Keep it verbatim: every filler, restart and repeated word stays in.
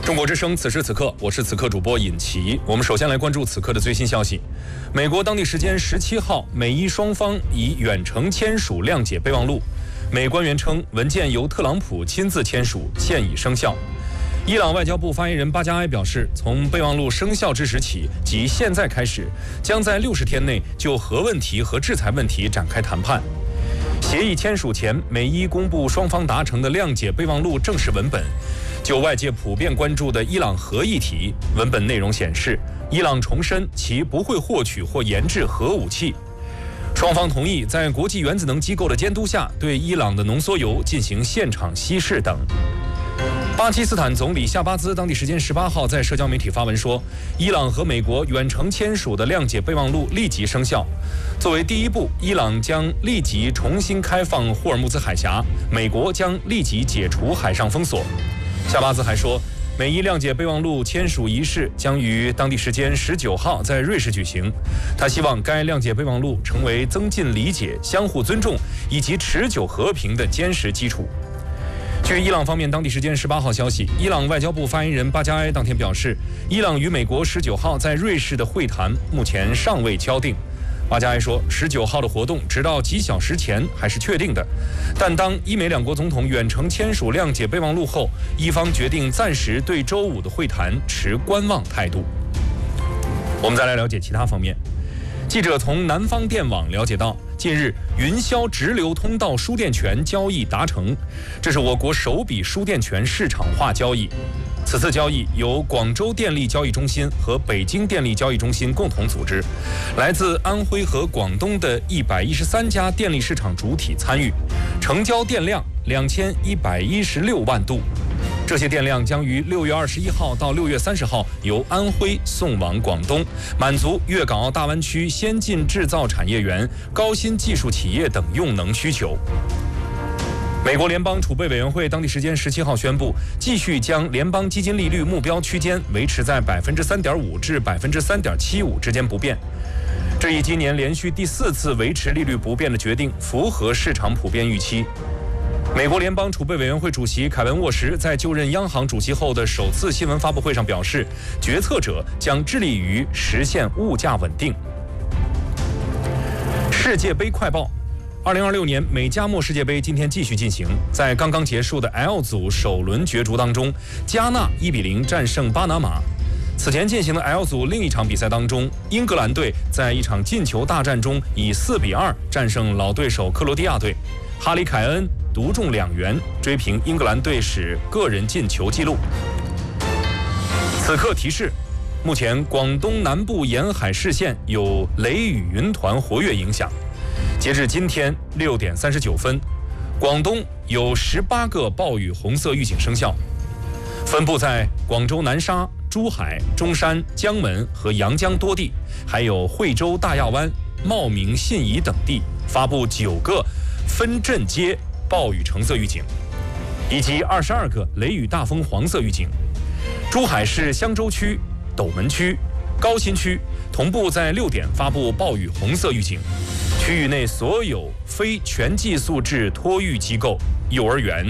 中国之声，此时此刻，我是此刻主播尹奇。我们首先来关注此刻的最新消息。美国当地时间十七号，美伊双方以远程签署谅解备忘录。美官员称，文件由特朗普亲自签署，现已生效。伊朗外交部发言人巴加埃表示，从备忘录生效之时起，即现在开始，将在六十天内就核问题和制裁问题展开谈判。协议签署前，美伊公布双方达成的谅解备忘录正式文本。就外界普遍关注的伊朗核议题，文本内容显示，伊朗重申其不会获取或研制核武器。双方同意在国际原子能机构的监督下，对伊朗的浓缩铀进行现场稀释等。巴基斯坦总理夏巴兹当地时间十八号在社交媒体发文说，伊朗和美国远程签署的谅解备忘录立即生效。作为第一步，伊朗将立即重新开放霍尔木兹海峡，美国将立即解除海上封锁。夏巴兹还说，美伊谅解备忘录签署仪式将于当地时间十九号在瑞士举行。他希望该谅解备忘录成为增进理解、相互尊重以及持久和平的坚实基础。据伊朗方面当地时间十八号消息，伊朗外交部发言人巴加埃当天表示，伊朗与美国十九号在瑞士的会谈目前尚未敲定。巴加埃说，十九号的活动直到几小时前还是确定的，但当伊美两国总统远程签署谅解备忘录后，伊方决定暂时对周五的会谈持观望态度。我们再来了解其他方面。记者从南方电网了解到，近日云霄直流通道输电权交易达成，这是我国首笔输电权市场化交易。此次交易由广州电力交易中心和北京电力交易中心共同组织，来自安徽和广东的一百一十三家电力市场主体参与，成交电量两千一百一十六万度。这些电量将于六月二十一号到六月三十号由安徽送往广东，满足粤港澳大湾区先进制造产业园、高新技术企业等用能需求。美国联邦储备委员会当地时间十七号宣布，继续将联邦基金利率目标区间维持在百分之三点五至百分之三点七五之间不变。这一今年连续第四次维持利率不变的决定，符合市场普遍预期。美国联邦储备委员会主席凯文沃什在就任央行主席后的首次新闻发布会上表示，决策者将致力于实现物价稳定。世界杯快报。二零二六年美加墨世界杯今天继续进行，在刚刚结束的 L 组首轮角逐当中，加纳一比零战胜巴拿马。此前进行的 L 组另一场比赛当中，英格兰队在一场进球大战中以四比二战胜老对手克罗地亚队，哈里凯恩独中两元，追平英格兰队史个人进球纪录。此刻提示，目前广东南部沿海市县有雷雨云团活跃影响。截至今天六点三十九分，广东有十八个暴雨红色预警生效，分布在广州南沙、珠海、中山、江门和阳江多地，还有惠州大亚湾、茂名、信宜等地，发布九个分镇街暴雨橙色预警，以及二十二个雷雨大风黄色预警。珠海市香洲区、斗门区、高新区同步在六点发布暴雨红色预警。区域内所有非全寄宿制托育机构、幼儿园、